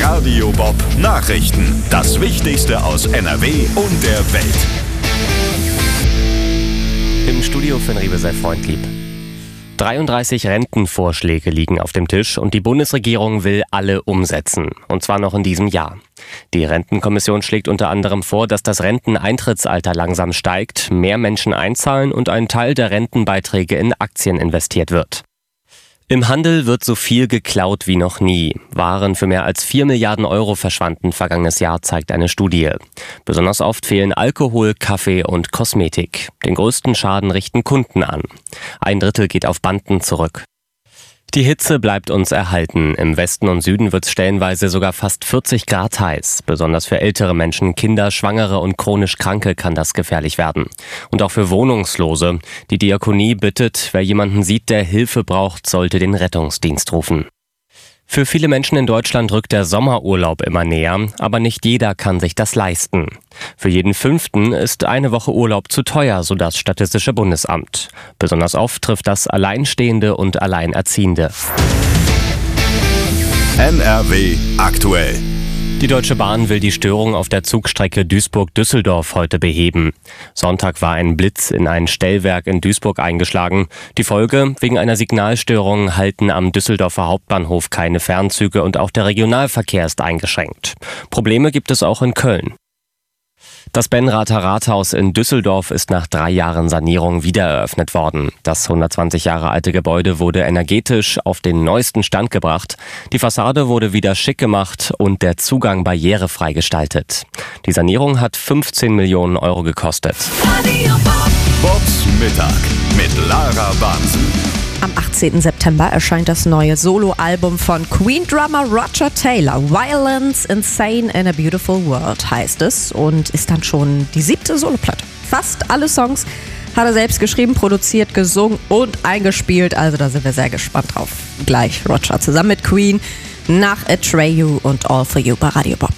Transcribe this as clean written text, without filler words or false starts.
Radio Bob Nachrichten. Das Wichtigste aus NRW und der Welt. Im Studio für Riebe sei freundlieb. 33 Rentenvorschläge liegen auf dem Tisch und die Bundesregierung will alle umsetzen. Und zwar noch in diesem Jahr. Die Rentenkommission schlägt unter anderem vor, dass das Renteneintrittsalter langsam steigt, mehr Menschen einzahlen und ein Teil der Rentenbeiträge in Aktien investiert wird. Im Handel wird so viel geklaut wie noch nie. Waren für mehr als 4 Milliarden Euro verschwanden vergangenes Jahr, zeigt eine Studie. Besonders oft fehlen Alkohol, Kaffee und Kosmetik. Den größten Schaden richten Kunden an. 1/3 geht auf Banden zurück. Die Hitze bleibt uns erhalten. Im Westen und Süden wird es stellenweise sogar fast 40 Grad heiß. Besonders für ältere Menschen, Kinder, Schwangere und chronisch Kranke kann das gefährlich werden. Und auch für Wohnungslose. Die Diakonie bittet, wer jemanden sieht, der Hilfe braucht, sollte den Rettungsdienst rufen. Für viele Menschen in Deutschland rückt der Sommerurlaub immer näher, aber nicht jeder kann sich das leisten. Für jeden 5. ist eine Woche Urlaub zu teuer, so das Statistische Bundesamt. Besonders oft trifft das Alleinstehende und Alleinerziehende. NRW aktuell. Die Deutsche Bahn will die Störung auf der Zugstrecke Duisburg-Düsseldorf heute beheben. Sonntag war ein Blitz in ein Stellwerk in Duisburg eingeschlagen. Die Folge: wegen einer Signalstörung halten am Düsseldorfer Hauptbahnhof keine Fernzüge und auch der Regionalverkehr ist eingeschränkt. Probleme gibt es auch in Köln. Das Benrather Rathaus in Düsseldorf ist nach 3 Jahren Sanierung wiedereröffnet worden. Das 120 Jahre alte Gebäude wurde energetisch auf den neuesten Stand gebracht. Die Fassade wurde wieder schick gemacht und der Zugang barrierefrei gestaltet. Die Sanierung hat 15 Millionen Euro gekostet. Radio Bobs Mittag mit Lara Bansen. Am 18. September erscheint das neue Soloalbum von Queen-Drummer Roger Taylor. Violence, Insane in a Beautiful World heißt es und ist dann schon die 7. Soloplatte. Fast alle Songs hat er selbst geschrieben, produziert, gesungen und eingespielt. Also da sind wir sehr gespannt drauf. Gleich Roger zusammen mit Queen nach Atreyu und All For You bei Radio Bob.